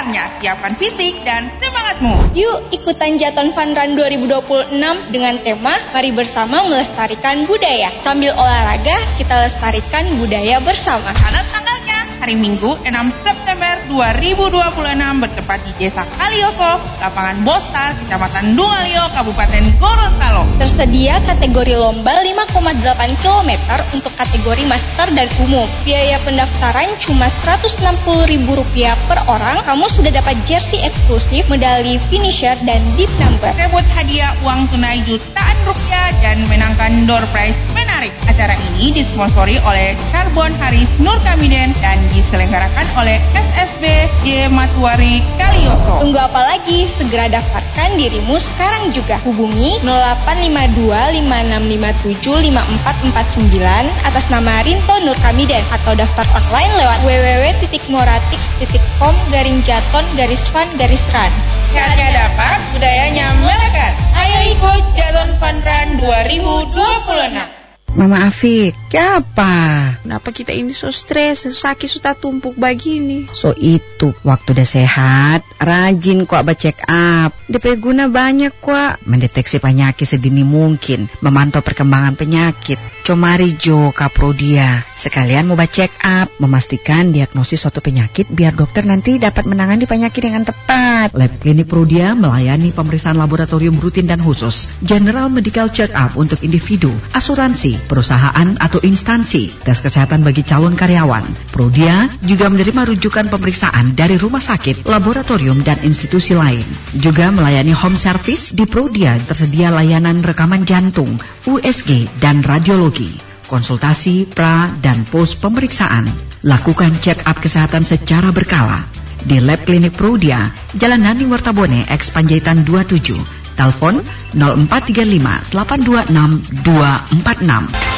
sebenarnya. Siapkan fisik dan semangatmu. Yuk ikutan Jaton Fun Run 2026 dengan tema Mari Bersama Melestarikan Budaya. Sambil olahraga, kita lestarikan budaya bersama. Karena tanggalnya hari Minggu 6 September 2026 bertempat di Desa Kalioso, Lapangan Bostal, Kecamatan Dungalio, Kabupaten Gorontalo. Tersedia kategori lomba 5,8 km untuk kategori master dan umum. Biaya pendaftaran cuma Rp160.000 per orang. Kamu sudah dapat jersey eksklusif, medali finisher, dan deep number. Rebut hadiah uang tunai jutaan rupiah dan menangkan door prize menarik. Acara ini disponsori oleh Karbon Haris Nur Kamiden dan diselenggarakan oleh SSB J Matuari Kalioso. Tunggu apa lagi? Segera daftarkan dirimu sekarang juga. Hubungi 085256575449 atas nama Rinto Nur Kamiden atau daftar online lewat www.moratix.com/jaton-fun-run. Sehatnya dapat, budayanya melekat. Ayo ikut Jaton Fun Run 2026. Mama Afik, apa? Kenapa kita ini so stres, sakit sudah tumpuk begini? So itu, waktu udah sehat, rajin kok check up. DP guna banyak kok, mendeteksi penyakit sedini mungkin, memantau perkembangan penyakit. Comari Jo Kaprodia, sekalian mau check up, memastikan diagnosis suatu penyakit biar dokter nanti dapat menangani penyakit dengan tepat. Lab Klinik Prodia melayani pemeriksaan laboratorium rutin dan khusus, general medical check up untuk individu, asuransi, perusahaan atau instansi, tes kesehatan bagi calon karyawan. Prodia juga menerima rujukan pemeriksaan dari rumah sakit, laboratorium, dan institusi lain. Juga melayani home service. Di Prodia tersedia layanan rekaman jantung, USG, dan radiologi. Konsultasi pra dan pos pemeriksaan. Lakukan check up kesehatan secara berkala. Di Lab Klinik Prodia, Jalan Nani Wartabone, X Panjaitan 27. Telepon 0435 826 246.